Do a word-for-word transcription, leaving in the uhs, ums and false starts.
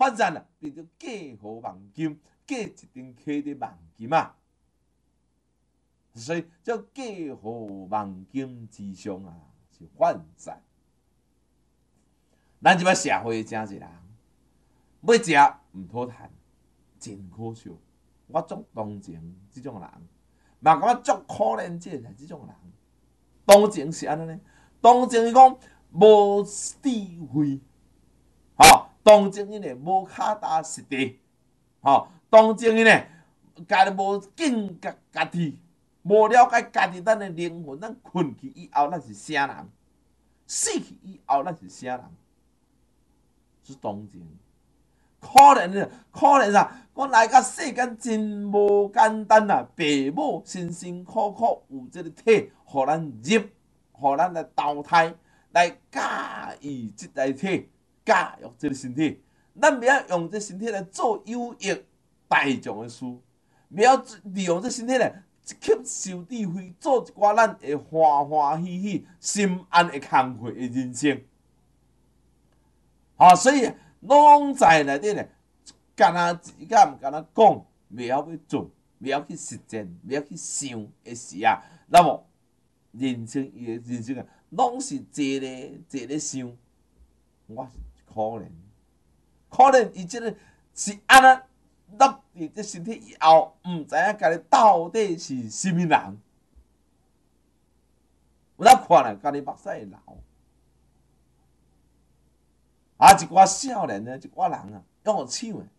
发展啊，变做嫁好望金，嫁一定溪的望金啊。所以叫嫁好望金之上啊，是发展。咱即摆社会真侪人，要食毋讨趁，真可笑。我足同情即种人，嘛感觉足可怜，即个即种人。同情是安尼呢？同情伊讲无智慧，吼、同情伊呢无脚踏实地，吼、同情伊呢家己无敬觉家己，无了解家己咱的灵魂，咱困去以后咱是啥人，死去以后咱是啥人，是同情。可怜的，可怜啥？我来到世间真无简单啊！父母辛辛苦苦有这个体，互咱入，互咱来投胎，来驾驭这台体，驾驭这个身体。咱不要用这身体来做有益大众的事，不要利用这身体来吸收智慧，做一寡咱会欢欢喜喜、心安的康快的人生。啊，所以。拢在内底咧，干那自己敢毋敢若讲，袂晓要做，袂晓去实践，袂晓去想的时啊，那么人生伊的人生啊，拢是坐咧坐咧想，我是可怜，可怜伊即个是安那入入这身体以后，毋知影家己到底是啥物人，有当看咧，家己目屎会流。啊，一寡少年呢，一寡人啊，用唱诶，